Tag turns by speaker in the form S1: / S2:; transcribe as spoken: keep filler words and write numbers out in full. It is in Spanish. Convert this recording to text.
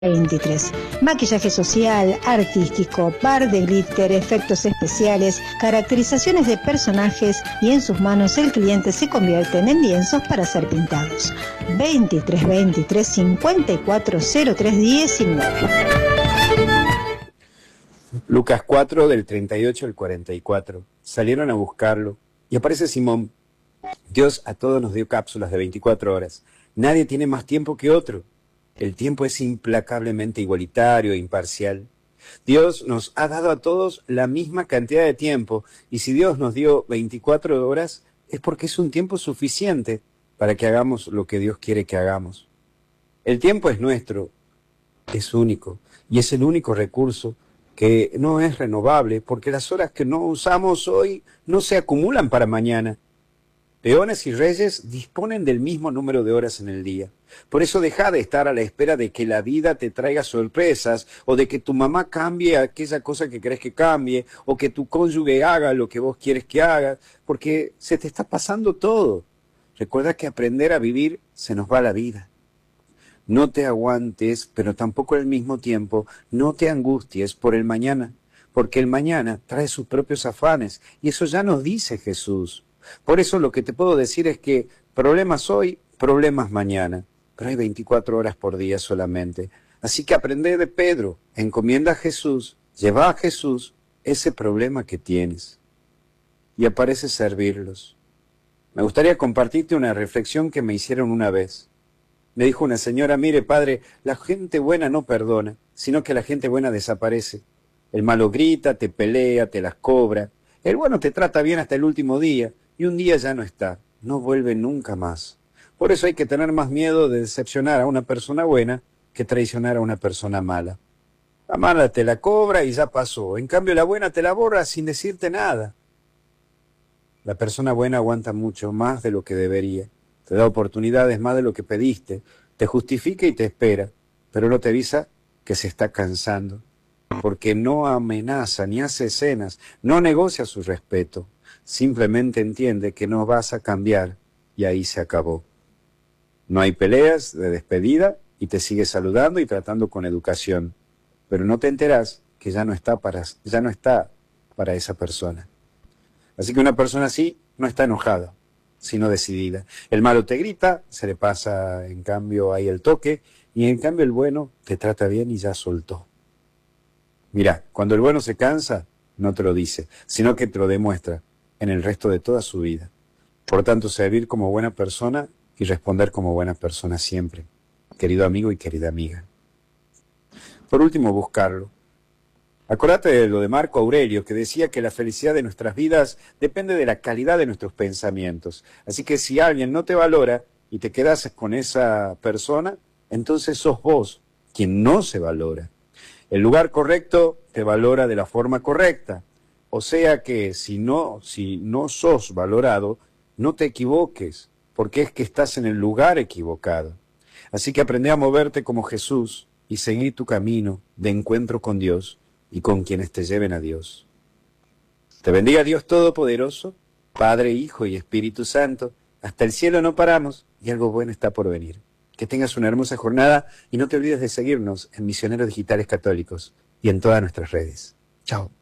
S1: veintitrés. Maquillaje social, artístico, par de glitter, efectos especiales, caracterizaciones de personajes y en sus manos el cliente se convierten en lienzos para ser pintados. veintitrés veintitrés cincuenta y cuatro cero tres diecinueve.
S2: Lucas cuatro, del treinta y ocho al cuarenta y cuatro. Salieron a buscarlo y aparece Simón. Dios a todos nos dio cápsulas de veinticuatro horas. Nadie tiene más tiempo que otro. El tiempo es implacablemente igualitario e imparcial. Dios nos ha dado a todos la misma cantidad de tiempo, y si Dios nos dio veinticuatro horas, es porque es un tiempo suficiente para que hagamos lo que Dios quiere que hagamos. El tiempo es nuestro, es único, y es el único recurso que no es renovable, porque las horas que no usamos hoy no se acumulan para mañana. Peones y reyes disponen del mismo número de horas en el día. Por eso deja de estar a la espera de que la vida te traiga sorpresas, o de que tu mamá cambie aquella cosa que crees que cambie, o que tu cónyuge haga lo que vos quieres que haga, porque se te está pasando todo. Recuerda que aprender a vivir se nos va la vida. No te aguantes, pero tampoco al mismo tiempo no te angusties por el mañana, porque el mañana trae sus propios afanes, y eso ya nos dice Jesús. Por eso lo que te puedo decir es que problemas hoy, problemas mañana, pero hay veinticuatro horas por día solamente. Así que aprende de Pedro, encomienda a Jesús, lleva a Jesús ese problema que tienes y aparece servirlos. Me gustaría compartirte una reflexión que me hicieron una vez. Me dijo una señora: mire padre, la gente buena no perdona, sino que la gente buena desaparece. El malo grita, te pelea, te las cobra. El bueno te trata bien hasta el último día, y un día ya no está, no vuelve nunca más. Por eso hay que tener más miedo de decepcionar a una persona buena que traicionar a una persona mala. La mala te la cobra y ya pasó, en cambio la buena te la borra sin decirte nada. La persona buena aguanta mucho más de lo que debería, te da oportunidades más de lo que pediste, te justifica y te espera, pero no te avisa que se está cansando, porque no amenaza ni hace escenas, no negocia su respeto. Simplemente entiende que no vas a cambiar y ahí se acabó. No hay peleas de despedida y te sigue saludando y tratando con educación, pero no te enterás que ya no está para, ya no está para esa persona. Así que una persona así no está enojada, sino decidida. El malo te grita, se le pasa en cambio ahí el toque, y en cambio el bueno te trata bien y ya soltó. Mirá, cuando el bueno se cansa, no te lo dice, sino que te lo demuestra en el resto de toda su vida. Por tanto, servir como buena persona y responder como buena persona siempre, querido amigo y querida amiga. Por último, buscarlo. Acordate de lo de Marco Aurelio, que decía que la felicidad de nuestras vidas depende de la calidad de nuestros pensamientos. Así que si alguien no te valora y te quedas con esa persona, entonces sos vos quien no se valora. El lugar correcto te valora de la forma correcta. O sea que si no, si no sos valorado, no te equivoques, porque es que estás en el lugar equivocado. Así que aprende a moverte como Jesús y seguir tu camino de encuentro con Dios y con quienes te lleven a Dios. Te bendiga Dios Todopoderoso, Padre, Hijo y Espíritu Santo. Hasta el cielo no paramos y algo bueno está por venir. Que tengas una hermosa jornada y no te olvides de seguirnos en Misioneros Digitales Católicos y en todas nuestras redes. Chao.